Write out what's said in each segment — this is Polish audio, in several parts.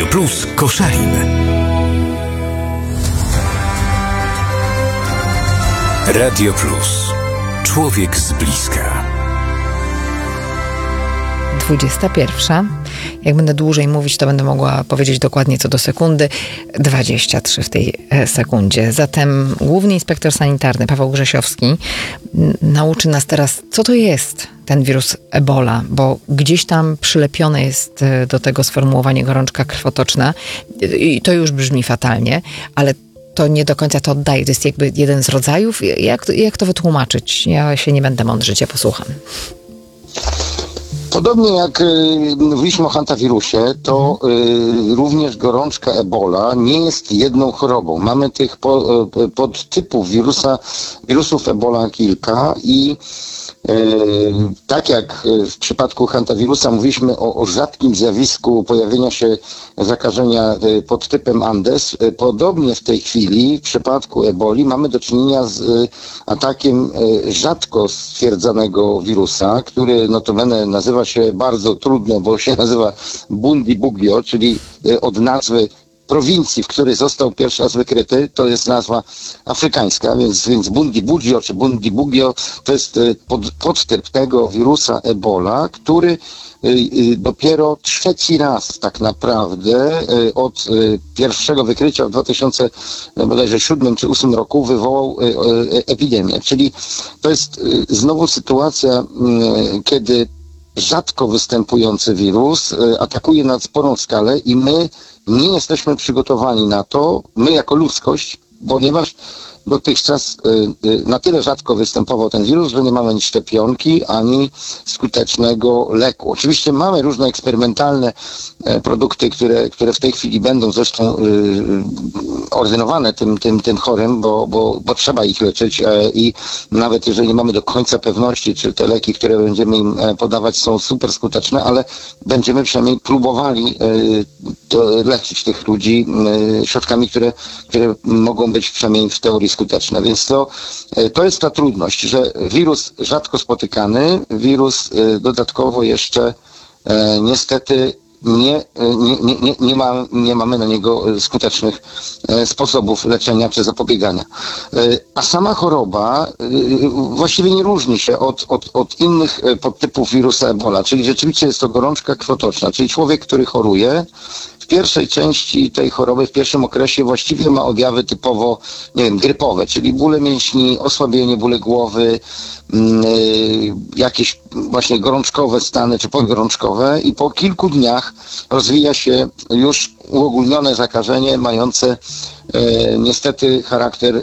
plus Koszalin. Radio Plus. Człowiek z bliska. 21. Jak będę dłużej mówić, to będę mogła powiedzieć dokładnie co do sekundy. 23 w tej sekundzie. Zatem główny inspektor sanitarny Paweł Grzesiowski nauczy nas teraz, co to jest ten wirus Ebola, bo gdzieś tam przylepione jest do tego sformułowanie gorączka krwotoczna i to już brzmi fatalnie, ale to nie do końca to oddaje. To jest jakby jeden z rodzajów. Jak to wytłumaczyć? Ja się nie będę mądrzyć, ja posłucham. Podobnie jak mówiliśmy o hantawirusie, to również gorączka Ebola nie jest jedną chorobą. Mamy tych podtypów wirusów Ebola kilka i tak jak w przypadku hantawirusa mówiliśmy o rzadkim zjawisku pojawienia się zakażenia podtypem Andes, podobnie w tej chwili w przypadku Eboli mamy do czynienia z atakiem rzadko stwierdzanego wirusa, który notabene nazywa się bardzo trudno, bo się nazywa Bundibugyo, czyli od nazwy prowincji, w której został pierwszy raz wykryty, to jest nazwa afrykańska, więc Bundibugyo czy Bundibugyo to jest podtyp tego wirusa Ebola, który dopiero trzeci raz tak naprawdę od pierwszego wykrycia w 2007 czy 2008 roku wywołał epidemię. Czyli to jest znowu sytuacja, kiedy rzadko występujący wirus atakuje na sporą skalę i my nie jesteśmy przygotowani na to, my jako ludzkość, ponieważ dotychczas na tyle rzadko występował ten wirus, że nie mamy ani szczepionki, ani skutecznego leku. Oczywiście mamy różne eksperymentalne produkty, które w tej chwili będą zresztą ordynowane tym chorym, bo trzeba ich leczyć i nawet jeżeli nie mamy do końca pewności, czy te leki, które będziemy im podawać, są super skuteczne, ale będziemy przynajmniej próbowali leczyć tych ludzi środkami, które mogą być przynajmniej w teorii skuteczne. Więc to jest ta trudność, że wirus rzadko spotykany, wirus dodatkowo jeszcze niestety nie mamy na niego skutecznych sposobów leczenia czy zapobiegania. A sama choroba właściwie nie różni się od innych podtypów wirusa Ebola, czyli rzeczywiście jest to gorączka krwotoczna, czyli człowiek, który choruje, w pierwszej części tej choroby, w pierwszym okresie właściwie ma objawy typowo, grypowe, czyli bóle mięśni, osłabienie, bóle głowy, jakieś właśnie gorączkowe stany czy podgorączkowe i po kilku dniach rozwija się już uogólnione zakażenie mające niestety charakter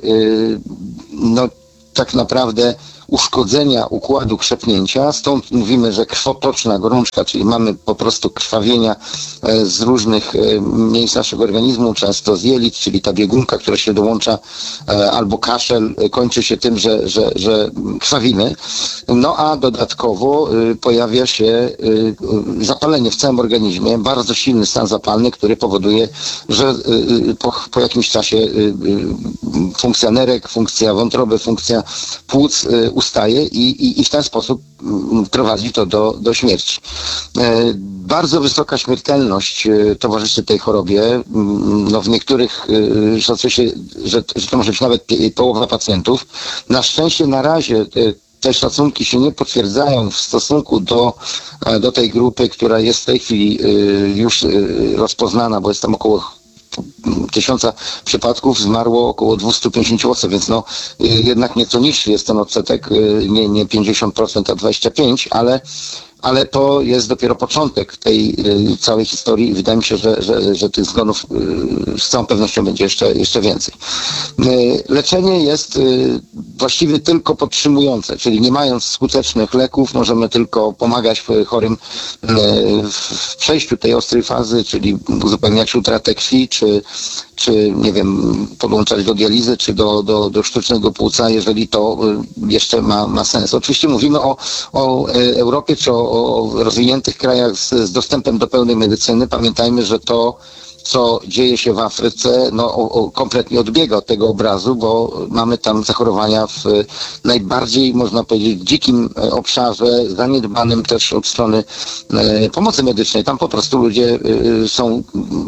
tak naprawdę uszkodzenia układu krzepnięcia, stąd mówimy, że krwotoczna gorączka, czyli mamy po prostu krwawienia z różnych miejsc naszego organizmu, często z jelit, czyli ta biegunka, która się dołącza, albo kaszel kończy się tym, że krwawimy. No a dodatkowo pojawia się zapalenie w całym organizmie, bardzo silny stan zapalny, który powoduje, że po jakimś czasie funkcja nerek, funkcja wątroby, funkcja płuc ustaje i w ten sposób prowadzi to do śmierci. Bardzo wysoka śmiertelność towarzyszy tej chorobie. W niektórych szacuje się, że to może być nawet połowa pacjentów. Na szczęście na razie te szacunki się nie potwierdzają w stosunku do tej grupy, która jest w tej chwili już rozpoznana, bo jest tam około 1000 przypadków, zmarło około 250 osób, więc jednak nieco niższy jest ten odsetek, nie 50%, a 25%, ale to jest dopiero początek tej całej historii i wydaje mi się, że tych zgonów z całą pewnością będzie jeszcze więcej. Leczenie jest właściwie tylko podtrzymujące, czyli nie mając skutecznych leków możemy tylko pomagać chorym w przejściu tej ostrej fazy, czyli uzupełniać utratę krwi, czy nie wiem, podłączać do dializy, czy do sztucznego płuca, jeżeli to jeszcze ma sens. Oczywiście mówimy o Europie, czy o rozwiniętych krajach z dostępem do pełnej medycyny. Pamiętajmy, że to, co dzieje się w Afryce, kompletnie odbiega od tego obrazu, bo mamy tam zachorowania w najbardziej, można powiedzieć, dzikim obszarze, zaniedbanym też od strony pomocy medycznej. Tam po prostu ludzie są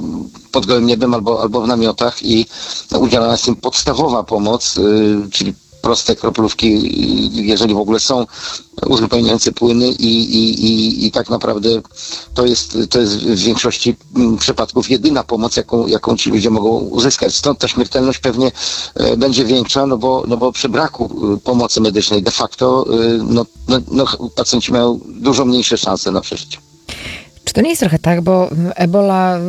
pod gołym niebem albo w namiotach i udzielana jest im podstawowa pomoc, czyli proste kroplówki, jeżeli w ogóle są, uzupełniające płyny i tak naprawdę to jest w większości przypadków jedyna pomoc, jaką ci ludzie mogą uzyskać. Stąd ta śmiertelność pewnie będzie większa, no bo przy braku pomocy medycznej de facto pacjenci mają dużo mniejsze szanse na przeżycie. Czy to nie jest trochę tak, bo Ebola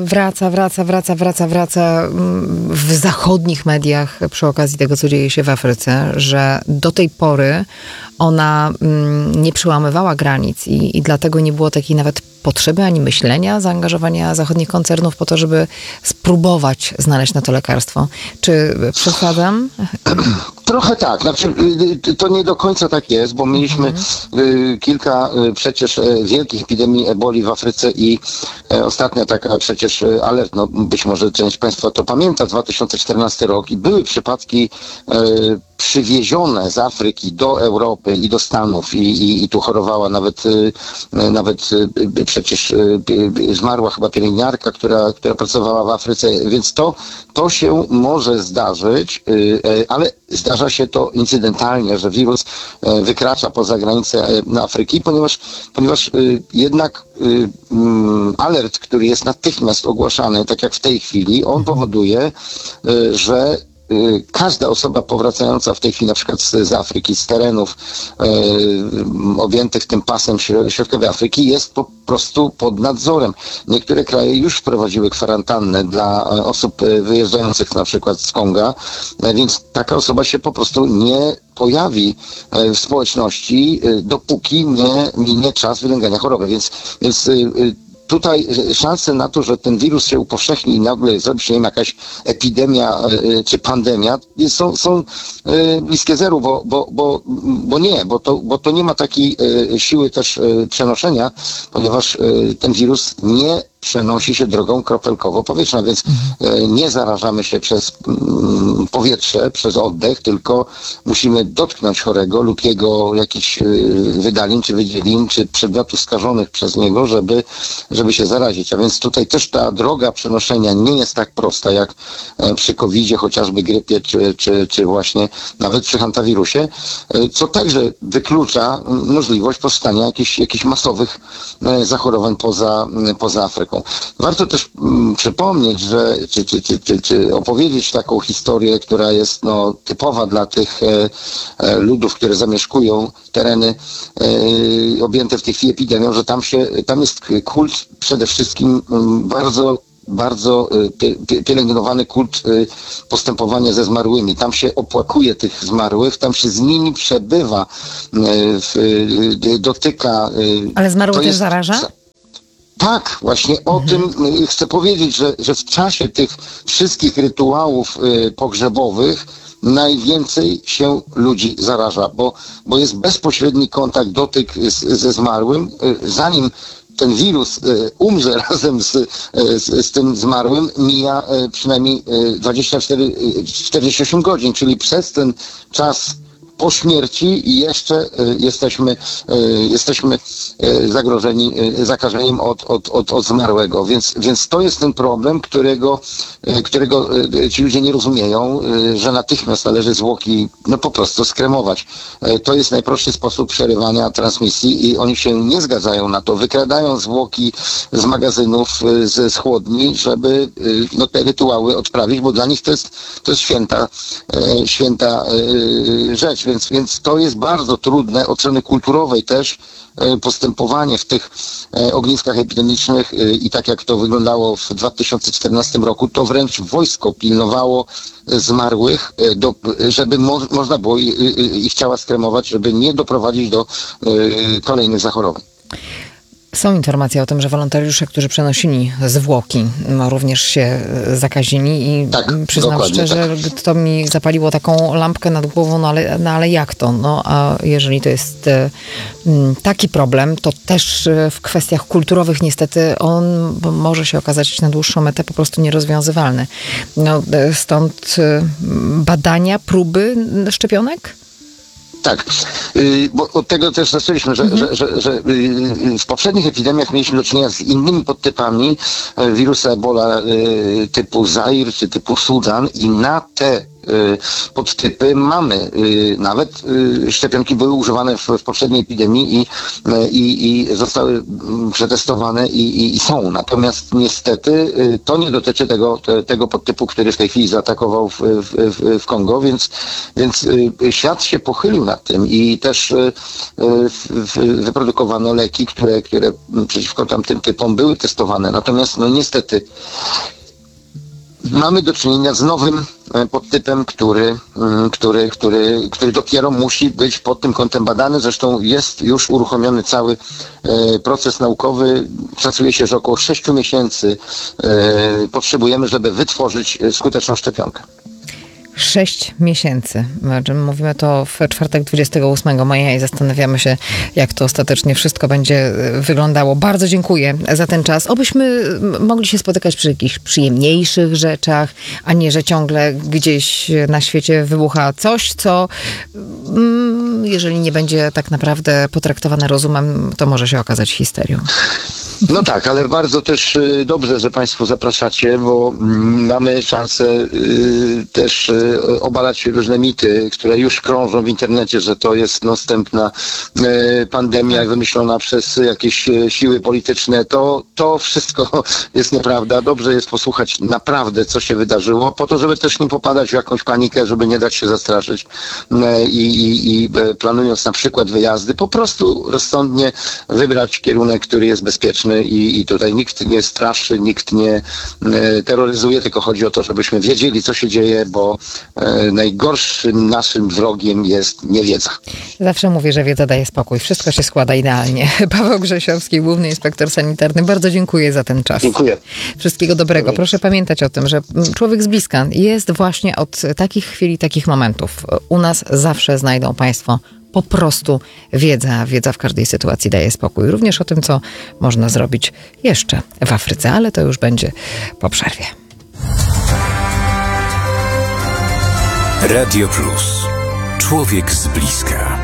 wraca w zachodnich mediach przy okazji tego, co dzieje się w Afryce, że do tej pory ona nie przełamywała granic i dlatego nie było takiej nawet potrzeby ani myślenia, zaangażowania zachodnich koncernów po to, żeby spróbować znaleźć na to lekarstwo. Czy przesadzam? Trochę tak. Znaczy, to nie do końca tak jest, bo mieliśmy kilka przecież wielkich epidemii eboli w Afryce i ostatnia taka przecież alert, no być może część Państwa to pamięta, 2014 rok i były przypadki przywiezione z Afryki do Europy i do Stanów i tu chorowała nawet przecież zmarła chyba pielęgniarka, która pracowała w Afryce, więc to się może zdarzyć, ale zdarza się to incydentalnie, że wirus wykracza poza granice Afryki, ponieważ jednak alert, który jest natychmiast ogłaszany, tak jak w tej chwili, on powoduje, że każda osoba powracająca w tej chwili na przykład z Afryki, z terenów objętych tym pasem środkowej Afryki jest po prostu pod nadzorem. Niektóre kraje już wprowadziły kwarantannę dla osób wyjeżdżających na przykład z Konga, więc taka osoba się po prostu nie pojawi w społeczności, dopóki nie minie czas wylęgania choroby. Więc tutaj szanse na to, że ten wirus się upowszechni i nagle zrobi się jakaś epidemia czy pandemia, są bliskie zeru, bo to nie ma takiej siły też przenoszenia, ponieważ ten wirus nie przenosi się drogą kropelkowo-powietrzną, więc nie zarażamy się przez powietrze, przez oddech, tylko musimy dotknąć chorego lub jego jakichś wydalin, czy wydzielin, czy przedmiotów skażonych przez niego, żeby się zarazić. A więc tutaj też ta droga przenoszenia nie jest tak prosta, jak przy COVID-zie, chociażby grypie, czy właśnie nawet przy hantawirusie, co także wyklucza możliwość powstania jakichś masowych zachorowań poza Afryką. Warto też przypomnieć, że czy opowiedzieć taką historię, która jest typowa dla tych ludów, które zamieszkują tereny objęte w tej chwili epidemią, że tam jest kult przede wszystkim bardzo pielęgnowany kult postępowania ze zmarłymi. Tam się opłakuje tych zmarłych, tam się z nimi przebywa, dotyka. Ale zmarły też zaraża? Tak, właśnie o tym chcę powiedzieć, że w czasie tych wszystkich rytuałów pogrzebowych najwięcej się ludzi zaraża, bo jest bezpośredni kontakt, dotyk ze zmarłym, zanim ten wirus umrze razem z tym zmarłym, mija przynajmniej 24-48 godzin, czyli przez ten czas po śmierci i jeszcze jesteśmy zagrożeni zakażeniem od zmarłego. Więc to jest ten problem, którego ci ludzie nie rozumieją, że natychmiast należy zwłoki po prostu skremować. To jest najprostszy sposób przerywania transmisji i oni się nie zgadzają na to. Wykradają zwłoki z magazynów, z chłodni, żeby te rytuały odprawić, bo dla nich to jest święta rzecz. Więc to jest bardzo trudne od strony kulturowej też postępowanie w tych ogniskach epidemicznych i tak jak to wyglądało w 2014 roku, to wręcz wojsko pilnowało zmarłych, żeby można było ich ciała skremować, żeby nie doprowadzić do kolejnych zachorowań. Są informacje o tym, że wolontariusze, którzy przenosili zwłoki, również się zakazili i tak, przyznam szczerze, tak. To mi zapaliło taką lampkę nad głową, ale jak to? A jeżeli to jest taki problem, to też w kwestiach kulturowych niestety on może się okazać na dłuższą metę po prostu nierozwiązywalny. Stąd badania, próby szczepionek? Tak, bo od tego też zaczęliśmy, że w poprzednich epidemiach mieliśmy do czynienia z innymi podtypami wirusa Ebola typu Zair czy typu Sudan i na te podtypy mamy. Nawet szczepionki były używane w poprzedniej epidemii i zostały przetestowane i są. Natomiast niestety to nie dotyczy tego podtypu, który w tej chwili zaatakował w Kongo, więc świat się pochylił nad tym i też wyprodukowano leki, które przeciwko tamtym typom były testowane. Natomiast no niestety mamy do czynienia z nowym podtypem, który dopiero musi być pod tym kątem badany. Zresztą jest już uruchomiony cały proces naukowy. Szacuje się, że około 6 miesięcy potrzebujemy, żeby wytworzyć skuteczną szczepionkę. 6 miesięcy. Mówimy to w czwartek 28 maja i zastanawiamy się, jak to ostatecznie wszystko będzie wyglądało. Bardzo dziękuję za ten czas. Obyśmy mogli się spotykać przy jakichś przyjemniejszych rzeczach, a nie, że ciągle gdzieś na świecie wybucha coś, co jeżeli nie będzie tak naprawdę potraktowane rozumem, to może się okazać histerią. No tak, ale bardzo też dobrze, że Państwo zapraszacie, bo mamy szansę też obalać różne mity, które już krążą w internecie, że to jest następna pandemia wymyślona przez jakieś siły polityczne. To wszystko jest nieprawda. Dobrze jest posłuchać naprawdę, co się wydarzyło, po to, żeby też nie popadać w jakąś panikę, żeby nie dać się zastraszyć i planując na przykład wyjazdy, po prostu rozsądnie wybrać kierunek, który jest bezpieczny i tutaj nikt nie straszy, nikt nie terroryzuje, tylko chodzi o to, żebyśmy wiedzieli, co się dzieje, bo najgorszym naszym wrogiem jest niewiedza. Zawsze mówię, że wiedza daje spokój. Wszystko się składa idealnie. Paweł Grzesiowski, główny inspektor sanitarny. Bardzo dziękuję za ten czas. Dziękuję. Wszystkiego dobrego. Proszę pamiętać o tym, że człowiek z bliska jest właśnie od takich chwil, takich momentów. U nas zawsze znajdą Państwo po prostu wiedza. Wiedza w każdej sytuacji daje spokój. Również o tym, co można zrobić jeszcze w Afryce, ale to już będzie po przerwie. Radio Plus. Człowiek z bliska.